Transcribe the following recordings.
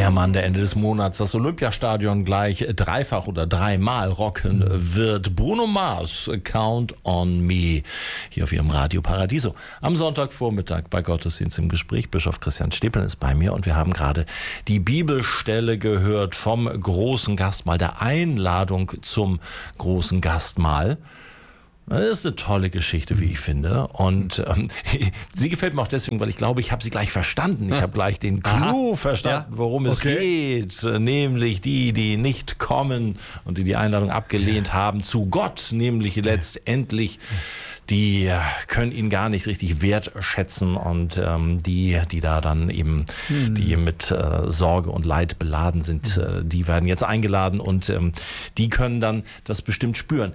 am Ende des Monats das Olympiastadion gleich dreifach oder dreimal rocken wird. Bruno Mars, Count on Me, hier auf Ihrem Radio Paradiso. Am Sonntagvormittag bei Gottesdienst im Gespräch. Bischof Christian Stepeln ist bei mir und wir haben gerade die Bibelstelle gehört vom großen Gastmahl, der Einladung zum großen Gastmahl. Das ist eine tolle Geschichte, wie ich finde. Und sie gefällt mir auch deswegen, weil ich glaube, ich habe sie gleich verstanden. Ich habe gleich den Clou verstanden, worum es geht. Nämlich die nicht kommen und die Einladung abgelehnt haben zu Gott. Nämlich letztendlich, die können ihn gar nicht richtig wertschätzen. Und die da dann eben, die mit Sorge und Leid beladen sind, die werden jetzt eingeladen und die können dann das bestimmt spüren.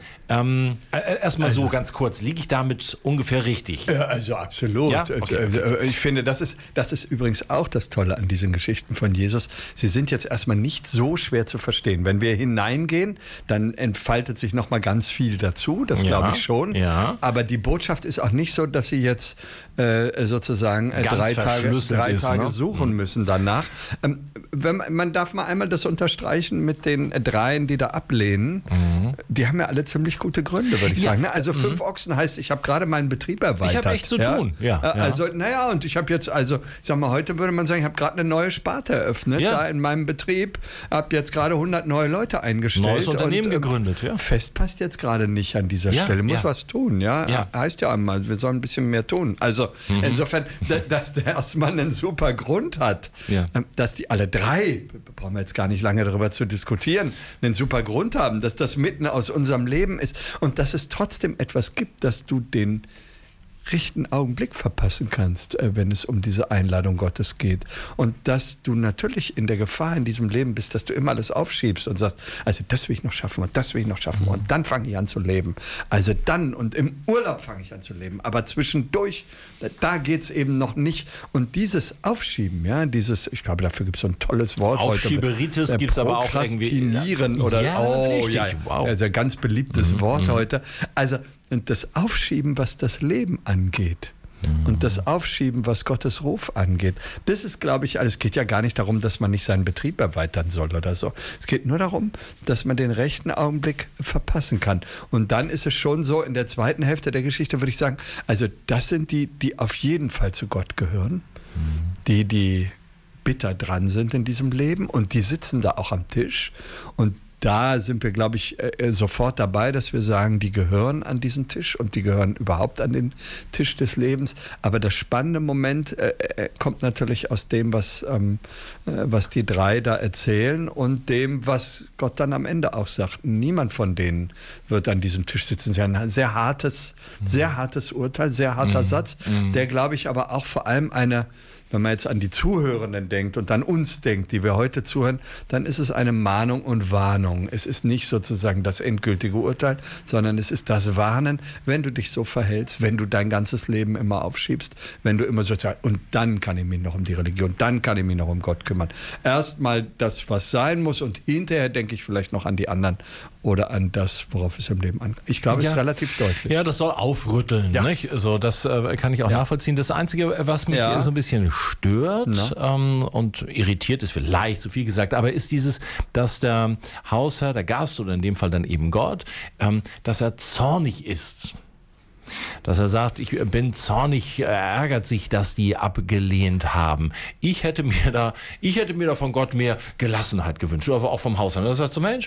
Erstmal so ganz kurz, liege ich damit ungefähr richtig? Also absolut. Ja? Okay. Ich finde, das ist übrigens auch das Tolle an diesen Geschichten von Jesus. Sie sind jetzt erstmal nicht so schwer zu verstehen. Wenn wir hineingehen, dann entfaltet sich noch mal ganz viel dazu, das glaube ich schon. Ja. Aber die Botschaft ist auch nicht so, dass Sie jetzt sozusagen drei Tage suchen müssen danach. Man darf mal einmal das unterstreichen mit den dreien, die da ablehnen. Die haben ja alle ziemlich gute Gründe, würde ich sagen. Also 5 Ochsen heißt, ich habe gerade meinen Betrieb erweitert. Ich habe echt zu tun. Also, und ich habe jetzt, ich sag mal, heute würde man sagen, ich habe gerade eine neue Sparte eröffnet, da in meinem Betrieb, habe jetzt gerade 100 neue Leute eingestellt. Neues Unternehmen gegründet, Fest passt jetzt gerade nicht an dieser Stelle, muss was tun, heißt ja einmal, wir sollen ein bisschen mehr tun. Also insofern, dass der erstmal einen super Grund hat, dass die alle drei, brauchen wir jetzt gar nicht lange darüber zu diskutieren, einen super Grund haben, dass das mitten aus unserem Leben ist und dass es trotzdem etwas gibt, dass du den richtigen Augenblick verpassen kannst, wenn es um diese Einladung Gottes geht. Und dass du natürlich in der Gefahr in diesem Leben bist, dass du immer alles aufschiebst und sagst, also das will ich noch schaffen und das will ich noch schaffen und dann fange ich an zu leben. Also dann und im Urlaub fange ich an zu leben. Aber zwischendurch, da geht es eben noch nicht. Und dieses Aufschieben, ich glaube, dafür gibt es so ein tolles Wort. Aufschieberitis gibt es aber auch irgendwie. Prokrastinieren oder, wow. Also ein ganz beliebtes Wort heute. Also, und das Aufschieben, was das Leben angeht. Und das Aufschieben, was Gottes Ruf angeht. Das ist, glaube ich, es geht ja gar nicht darum, dass man nicht seinen Betrieb erweitern soll oder so. Es geht nur darum, dass man den rechten Augenblick verpassen kann. Und dann ist es schon so, in der zweiten Hälfte der Geschichte würde ich sagen, also das sind die auf jeden Fall zu Gott gehören. Die bitter dran sind in diesem Leben und die sitzen da auch am Tisch. Und da sind wir, glaube ich, sofort dabei, dass wir sagen, die gehören an diesen Tisch und die gehören überhaupt an den Tisch des Lebens. Aber das spannende Moment kommt natürlich aus dem, was die drei da erzählen und dem, was Gott dann am Ende auch sagt. Niemand von denen wird an diesem Tisch sitzen. Das ist ein sehr hartes Urteil, sehr harter Satz, der, glaube ich, aber auch vor allem wenn man jetzt an die Zuhörenden denkt und an uns denkt, die wir heute zuhören, dann ist es eine Mahnung und Warnung. Es ist nicht sozusagen das endgültige Urteil, sondern es ist das Warnen, wenn du dich so verhältst, wenn du dein ganzes Leben immer aufschiebst, wenn du immer so sagst, und dann kann ich mich noch um die Religion, dann kann ich mich noch um Gott kümmern. Erstmal das, was sein muss und hinterher denke ich vielleicht noch an die anderen oder an das, worauf es im Leben ankommt. Ich glaube, es ist relativ deutlich. Ja, das soll aufrütteln. Nicht? So, das kann ich auch nachvollziehen. Das Einzige, was mich so ein bisschen stört und irritiert ist vielleicht zu viel gesagt, aber ist dass der Hausherr, der Gast oder in dem Fall dann eben Gott, dass er zornig ist. Dass er sagt, ich bin zornig, ärgert sich, dass die abgelehnt haben. Ich hätte mir da von Gott mehr Gelassenheit gewünscht, aber auch vom Hausherrn. Da sagt so, Mensch,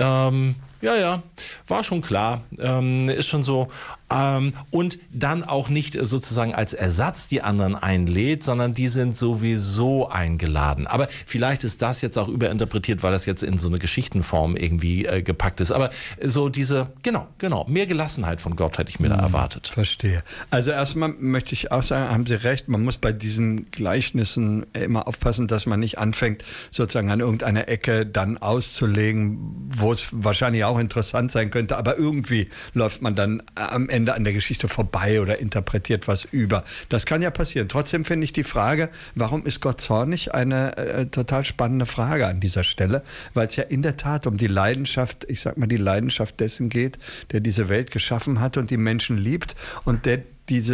war schon klar, ist schon so. Und dann auch nicht sozusagen als Ersatz die anderen einlädt, sondern die sind sowieso eingeladen. Aber vielleicht ist das jetzt auch überinterpretiert, weil das jetzt in so eine Geschichtenform irgendwie gepackt ist. Aber so mehr Gelassenheit von Gott hätte ich mir da erwartet. Verstehe. Also erstmal möchte ich auch sagen, haben Sie recht, man muss bei diesen Gleichnissen immer aufpassen, dass man nicht anfängt, sozusagen an irgendeiner Ecke dann auszulegen, wo es wahrscheinlich auch interessant sein könnte, aber irgendwie läuft man dann am Ende an der Geschichte vorbei oder interpretiert was über. Das kann ja passieren. Trotzdem finde ich die Frage, warum ist Gott zornig, eine total spannende Frage an dieser Stelle, weil es ja in der Tat um die Leidenschaft, ich sag mal die Leidenschaft dessen geht, der diese Welt geschaffen hat und die Menschen liebt und der diese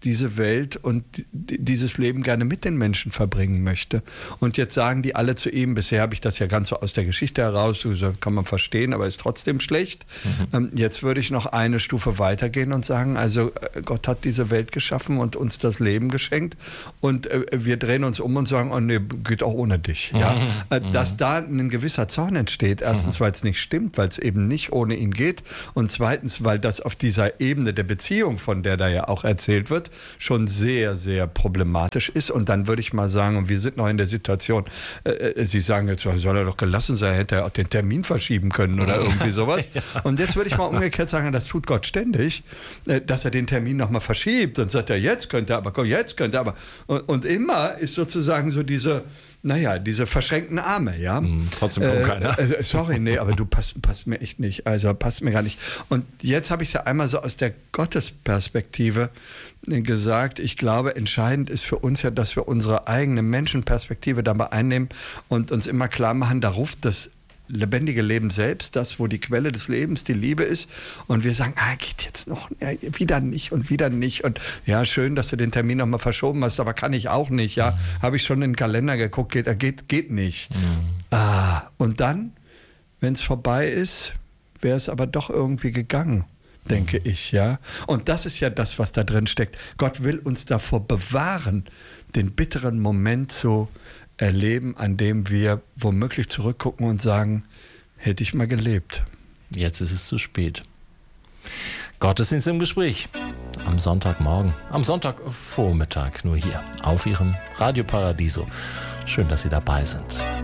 diese Welt und dieses Leben gerne mit den Menschen verbringen möchte. Und jetzt sagen die alle zu ihm, bisher habe ich das ja ganz so aus der Geschichte heraus, so kann man verstehen, aber ist trotzdem schlecht. Jetzt würde ich noch eine Stufe weitergehen und sagen, also Gott hat diese Welt geschaffen und uns das Leben geschenkt und wir drehen uns um und sagen, oh nee, geht auch ohne dich. Ja? Dass da ein gewisser Zorn entsteht, erstens, weil es nicht stimmt, weil es eben nicht ohne ihn geht und zweitens, weil das auf dieser Ebene der Beziehung, von der da ja auch erzählt wird, schon sehr, sehr problematisch ist. Und dann würde ich mal sagen, und wir sind noch in der Situation, Sie sagen jetzt, soll er doch gelassen sein, hätte er auch den Termin verschieben können oder irgendwie sowas. Ja. Und jetzt würde ich mal umgekehrt sagen, das tut Gott ständig, dass er den Termin nochmal verschiebt und sagt, jetzt könnte er aber. Und immer ist sozusagen so diese verschränkten Arme, ja. Trotzdem kommt keiner. Sorry, nee, aber du passt mir echt nicht. Also passt mir gar nicht. Und jetzt habe ich es ja einmal so aus der Gottesperspektive gesagt. Ich glaube, entscheidend ist für uns ja, dass wir unsere eigene Menschenperspektive dabei einnehmen und uns immer klar machen, da ruft das lebendige Leben selbst, das, wo die Quelle des Lebens die Liebe ist und wir sagen, geht jetzt noch, wieder nicht und ja, schön, dass du den Termin nochmal verschoben hast, aber kann ich auch nicht, ja, habe ich schon in den Kalender geguckt, geht nicht. Und dann, wenn es vorbei ist, wäre es aber doch irgendwie gegangen, denke ich, ja. Und das ist ja das, was da drin steckt. Gott will uns davor bewahren, den bitteren Moment zu erleben, an dem wir womöglich zurückgucken und sagen, hätte ich mal gelebt. Jetzt ist es zu spät. Gottesdienst im Gespräch. Am Sonntagmorgen, am Sonntagvormittag nur hier auf Ihrem Radio Paradiso. Schön, dass Sie dabei sind.